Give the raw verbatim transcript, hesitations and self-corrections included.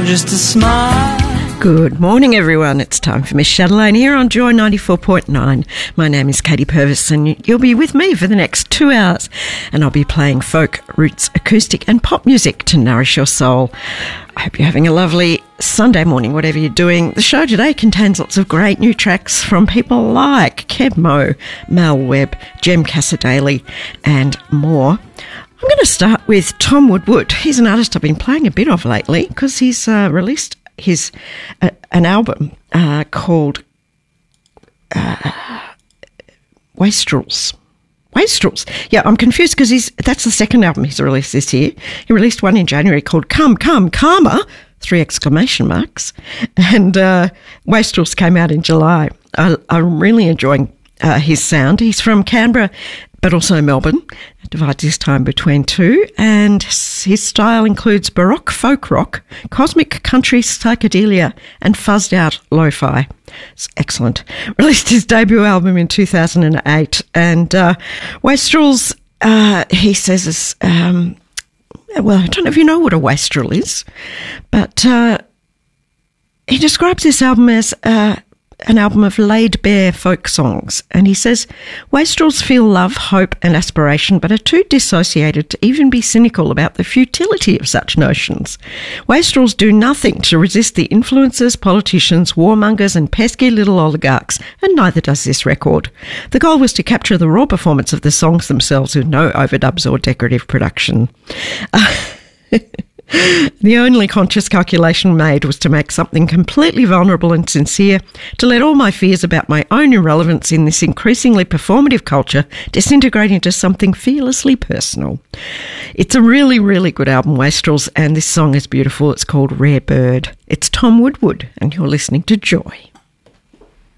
just a smile. Good morning, everyone. It's time for Miss Chatelaine here on Joy ninety-four point nine. My name is Katie Purvis, and you'll be with me for the next two hours, and I'll be playing folk, roots, acoustic and pop music to nourish your soul. I hope you're having a lovely Sunday morning, whatever you're doing. The show today contains lots of great new tracks from people like Keb Mo, Mal Webb, Jem Casadale and more. I'm going to start with Tom Woodward. He's an artist I've been playing a bit of lately because he's uh, released his uh, an album uh, called uh, Wastrels. Wastrels. Yeah, I'm confused because he's that's the second album he's released this year. He released one in January called Come, Come, Karma, three exclamation marks. And uh, Wastrels came out in July. I, I'm really enjoying uh, his sound. He's from Canberra, but also Melbourne. Divides his time between two, and his style includes baroque folk rock, cosmic country psychedelia, and fuzzed out lo-fi. It's excellent. Released his debut album in two thousand eight, and uh, Wastrels, uh, he says, is, um, well, I don't know if you know what a wastrel is, but uh, he describes this album as uh, an album of laid-bare folk songs, and he says, Wastrels feel love, hope and aspiration, but are too dissociated to even be cynical about the futility of such notions. Wastrels do nothing to resist the influencers, politicians, warmongers and pesky little oligarchs, and neither does this record. The goal was to capture the raw performance of the songs themselves with no overdubs or decorative production. Uh, The only conscious calculation made was to make something completely vulnerable and sincere, to let all my fears about my own irrelevance in this increasingly performative culture disintegrate into something fearlessly personal. It's a really, really good album, Wastrels, and this song is beautiful. It's called Rare Bird. It's Tom Woodward, and you're listening to Joy.